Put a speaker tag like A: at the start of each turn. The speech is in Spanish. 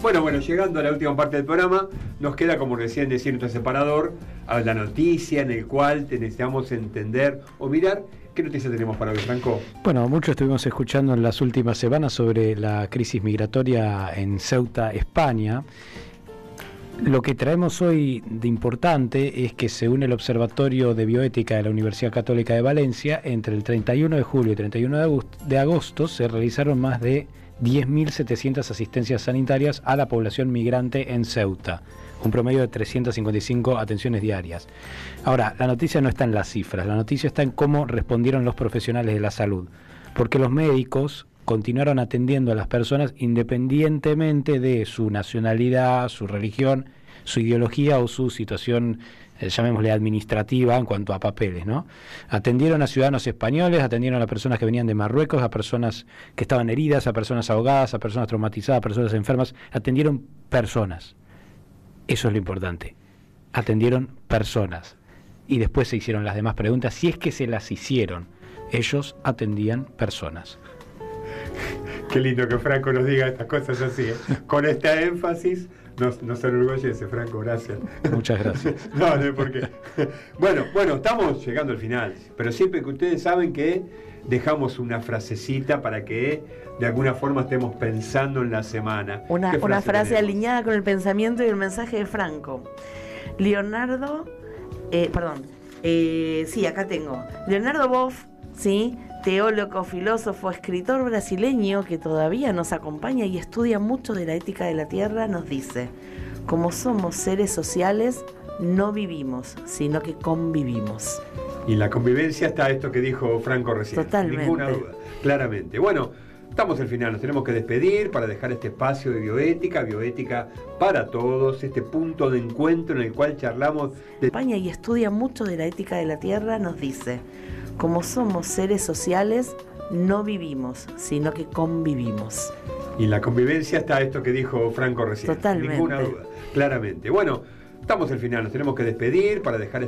A: Bueno, llegando a la última parte del programa, nos queda, como recién decía nuestro separador, a la noticia en el cual necesitamos entender o mirar. ¿Qué noticia tenemos para hoy, Franco?
B: Bueno, mucho estuvimos escuchando en las últimas semanas sobre la crisis migratoria en Ceuta, España. Lo que traemos hoy de importante es que, según el Observatorio de Bioética de la Universidad Católica de Valencia, entre el 31 de julio y 31 de agosto se realizaron más de 10.700 asistencias sanitarias a la población migrante en Ceuta, un promedio de 355 atenciones diarias. Ahora, la noticia no está en las cifras, la noticia está en cómo respondieron los profesionales de la salud, porque los médicos continuaron atendiendo a las personas independientemente de su nacionalidad, su religión, su ideología o su situación, llamémosle administrativa en cuanto a papeles, ¿no? Atendieron a ciudadanos españoles, atendieron a personas que venían de Marruecos, a personas que estaban heridas, a personas ahogadas, a personas traumatizadas, a personas enfermas, atendieron personas. Eso es lo importante. Atendieron personas. Y después se hicieron las demás preguntas, si es que se las hicieron. Ellos atendían personas.
A: Qué lindo que Franco nos diga estas cosas así, ¿eh? Con este énfasis nos enorgullece, Franco, gracias.
B: Muchas gracias.
A: No hay por qué. Bueno, estamos llegando al final, pero siempre que ustedes saben que dejamos una frasecita para que de alguna forma estemos pensando en la semana.
C: Una frase alineada con el pensamiento y el mensaje de Franco. Sí, acá tengo. Leonardo Boff, ¿sí? Teólogo, filósofo, escritor brasileño que todavía nos acompaña y estudia mucho de la ética de la tierra, nos dice: como somos seres sociales, no vivimos, sino que convivimos.
A: Y en la convivencia está esto que dijo Franco recién.
C: Totalmente.
A: Ninguna duda, claramente. Bueno, estamos al final, nos tenemos que despedir para dejar este espacio de bioética para todos, este punto de encuentro en el cual charlamos de
C: España y estudia mucho de la ética de la tierra, nos dice: como somos seres sociales, no vivimos, sino que convivimos.
A: Y en la convivencia está esto que dijo Franco recién.
C: Totalmente.
A: Ninguna duda, claramente. Bueno, estamos al final, nos tenemos que despedir para dejar